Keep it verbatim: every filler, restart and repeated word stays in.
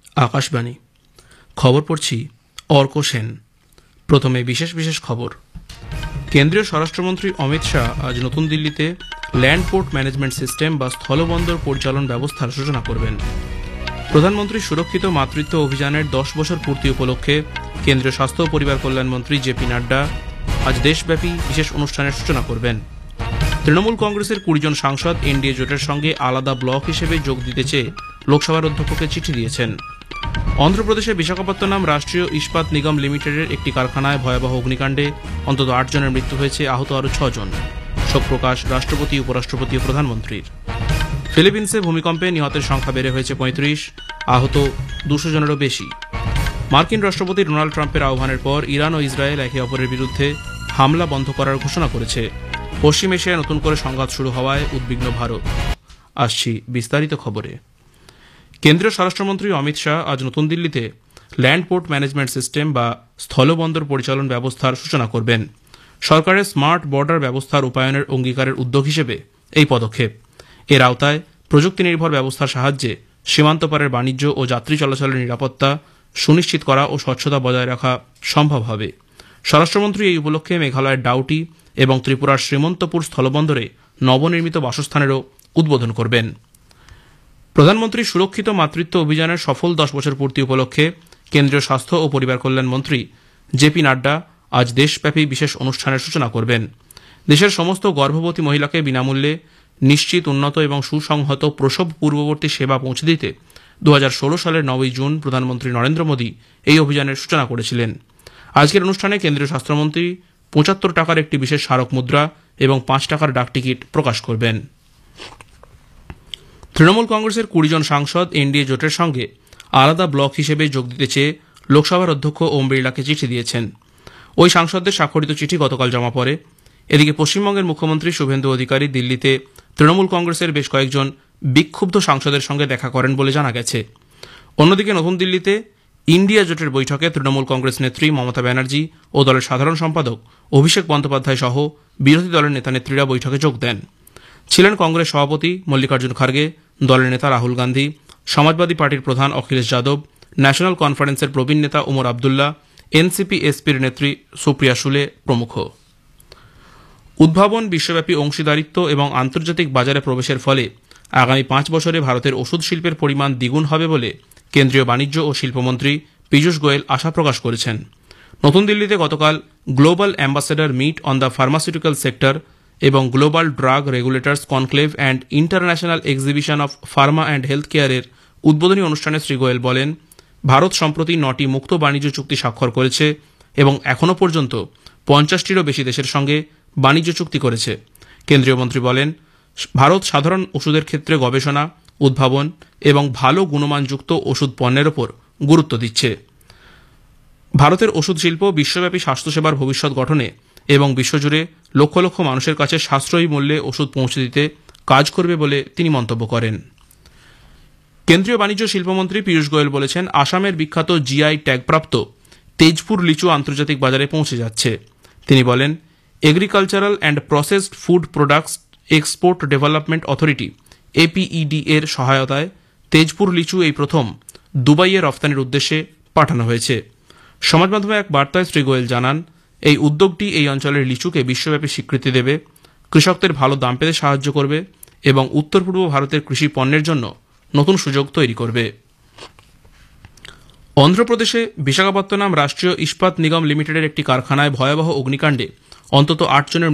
আকাশবাণী খবর পড়ছি অর্ক সেন। প্রথমে বিশেষ বিশেষ খবর। কেন্দ্রীয় স্বরাষ্ট্রমন্ত্রী অমিত শাহ আজ নতুন দিল্লিতে ল্যান্ড পোর্ট ম্যানেজমেন্ট সিস্টেম বা স্থলবন্দর পরিচালন ব্যবস্থার সূচনা করবেন। প্রধানমন্ত্রী সুরক্ষিত মাতৃত্ব অভিযানের দশ বছর পূর্তি উপলক্ষে কেন্দ্রীয় স্বাস্থ্য ও পরিবার কল্যাণমন্ত্রী জেপি নাড্ডা আজ দেশব্যাপী বিশেষ অনুষ্ঠানের সূচনা করবেন। তৃণমূল কংগ্রেসের কুড়ি জন সাংসদ এনডিএ জোটের সঙ্গে আলাদা ব্লক হিসেবে যোগ দিতে চেয়ে লোকসভার অধ্যক্ষকে চিঠি দিয়েছেন। অন্ধ্রপ্রদেশের বিশাখাপত্তনম রাষ্ট্রীয় ইস্পাত নিগম লিমিটেডের একটি কারখানায় ভয়াবহ অগ্নিকাণ্ডে অন্তত আট জনের মৃত্যু হয়েছে, আহত আরও ছজন। শোক প্রকাশ রাষ্ট্রপতি, উপরাষ্ট্রপতি ও প্রধানমন্ত্রীর। ফিলিপিন্সে ভূমিকম্পে নিহতের সংখ্যা বেড়ে হয়েছে পঁয়ত্রিশ, আহত দুশো জনেরও বেশি। মার্কিন রাষ্ট্রপতি ডোনাল্ড ট্রাম্পের আহ্বানের পর ইরান ও ইসরায়েল একে অপরের বিরুদ্ধে হামলা বন্ধ করার ঘোষণা করেছে। পশ্চিম এশিয়ায় নতুন করে সংঘাত শুরু হওয়ায় উদ্বিগ্ন ভারত। আসছি বিস্তারিত খবরে। কেন্দ্রীয় স্বরাষ্ট্রমন্ত্রী অমিত শাহ আজ নতুন দিল্লিতে ল্যান্ড পোর্ট ম্যানেজমেন্ট সিস্টেম বা স্থলবন্দর পরিচালন ব্যবস্থার সূচনা করবেন। সরকারের স্মার্ট বর্ডার ব্যবস্থার রূপায়ণের অঙ্গীকারের উদ্যোগ হিসেবে এই পদক্ষেপ। এর আওতায় প্রযুক্তি নির্ভর ব্যবস্থার সাহায্যে সীমান্ত পারের বাণিজ্য ও যাত্রী চলাচলের নিরাপত্তা সুনিশ্চিত করা ও স্বচ্ছতা বজায় রাখা সম্ভব হবে। স্বরাষ্ট্রমন্ত্রী এই উপলক্ষে মেঘালয়ের ডাউটি এবং ত্রিপুরার শ্রীমন্তপুর স্থলবন্দরে নবনির্মিত বাসস্থানেরও উদ্বোধন করবেন। প্রধানমন্ত্রী সুরক্ষিত মাতৃত্ব অভিযানের সফল দশ বছর পূর্তি উপলক্ষে কেন্দ্রীয় স্বাস্থ্য ও পরিবার কল্যাণ মন্ত্রী জেপি নাড্ডা আজ দেশব্যাপী বিশেষ অনুষ্ঠানের সূচনা করবেন। দেশের সমস্ত গর্ভবতী মহিলাকে বিনামূল্যে নিশ্চিত, উন্নত এবং সুসংহত প্রসব পূর্ববর্তী সেবা পৌঁছে দিতে দু হাজার ষোলো সালের নয়ই জুন প্রধানমন্ত্রী নরেন্দ্র মোদী এই অভিযানের সূচনা করেছিলেন। আজকের অনুষ্ঠানে কেন্দ্রীয় স্বাস্থ্যমন্ত্রী পঁচাত্তর টাকার একটি বিশেষ স্মারক মুদ্রা এবং পাঁচ টাকার ডাকটিকিট প্রকাশ করবেন। তৃণমূল কংগ্রেসের কুড়ি জন সাংসদ এনডিএ জোটের সঙ্গে আলাদা ব্লক হিসেবে যোগ দিতে চেয়ে লোকসভার অধ্যক্ষ ওম বিড়লাকে চিঠি দিয়েছেন। ওই সাংসদদের স্বাক্ষরিত চিঠি গতকাল জমা পড়ে। এদিকে পশ্চিমবঙ্গের মুখ্যমন্ত্রী শুভেন্দু অধিকারী দিল্লিতে তৃণমূল কংগ্রেসের বেশ কয়েকজন বিক্ষুব্ধ সাংসদের সঙ্গে দেখা করেন বলে জানা গেছে। অন্যদিকে নতুন দিল্লিতে ইন্ডিয়া জোটের বৈঠকে তৃণমূল কংগ্রেস নেত্রী মমতা ব্যানার্জি ও দলের সাধারণ সম্পাদক অভিষেক বন্দ্যোপাধ্যায় সহ বিরোধী দলের নেতা নেত্রীরা বৈঠকে যোগ দেন। ছিলেন কংগ্রেস সভাপতি মল্লিকার্জুন খার্গে, দলের নেতা রাহুল গান্ধী, সমাজবাদী পার্টির প্রধান অখিলেশ যাদব, ন্যাশনাল কনফারেন্সের প্রবীণ নেতা ওমর আবদুল্লাহ, এনসিপি এসপির নেত্রী সুপ্রিয়া সুলে প্রমুখ। উদ্ভাবন, বিশ্বব্যাপী অংশীদারিত্ব এবং আন্তর্জাতিক বাজারে প্রবেশের ফলে আগামী পাঁচ বছরে ভারতের ওষুধ শিল্পের পরিমাণ দ্বিগুণ হবে বলে কেন্দ্রীয় বাণিজ্য ও শিল্পমন্ত্রী পীযূষ গোয়েল আশা প্রকাশ করেছেন। নতুন দিল্লিতে গতকাল global ambassador meet on the pharmaceutical sector এবং global drug রেগুলেটর্স conclave and international exhibition of Pharma and health কেয়ারের উদ্বোধনী অনুষ্ঠানে শ্রী গোয়েল বলেন, ভারত সম্প্রতি নটি মুক্ত বাণিজ্য চুক্তি স্বাক্ষর করেছে এবং এখনও পর্যন্ত পঞ্চাশটিরও বেশি দেশের সঙ্গে বাণিজ্য চুক্তি করেছে। কেন্দ্রীয় মন্ত্রী বলেন, ভারত সাধারণ ওষুধের ক্ষেত্রে গবেষণা, উদ্ভাবন এবং ভালো গুণমানযুক্ত ওষুধ পণ্যের ওপর গুরুত্ব দিচ্ছে। ভারতের ওষুধ শিল্প বিশ্বব্যাপী স্বাস্থ্যসেবার ভবিষ্যৎ গঠনে এবং বিশ্বজুড়ে লক্ষ লক্ষ মানুষের কাছে সাশ্রয়ী মূল্যে ওষুধ পৌঁছে দিতে কাজ করবে বলে তিনি মন্তব্য করেন। কেন্দ্রীয় বাণিজ্য শিল্পমন্ত্রী পীযূষ গোয়েল বলেছেন, আসামের বিখ্যাত জিআই ট্যাগপ্রাপ্ত তেজপুর লিচু আন্তর্জাতিক বাজারে পৌঁছে যাচ্ছে। তিনি বলেন, agricultural and processed food products export development authority এপিইডি এর সহায়তায় তেজপুর লিচু এই প্রথম দুবাইয়ে রফতানির উদ্দেশ্যে পাঠানো হয়েছে। সমাজ মাধ্যমে এক বার্তায় শ্রী গোয়েল জানান, এই উদ্যোগটি এই অঞ্চলের লিচুকে বিশ্বব্যাপী স্বীকৃতি দেবে, কৃষকদের ভালো দাম পেতে সাহায্য করবে এবং উত্তর পূর্ব ভারতের কৃষি পণ্যের জন্য নতুন সুযোগ তৈরি করবে। অন্ধ্রপ্রদেশে বিশাখাপত্তনম রাষ্ট্রীয় ইস্পাত নিগম লিমিটেডের একটি কারখানায় ভয়াবহ অগ্নিকাণ্ডে অন্তত আট জনের